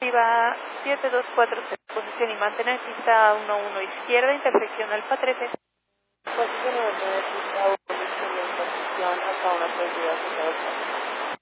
Viva 7240, posición y mantener pista 11 izquierda, intersección Alfa 13. Posición y mantener pista 1 izquierda, intersección Alfa 1 32.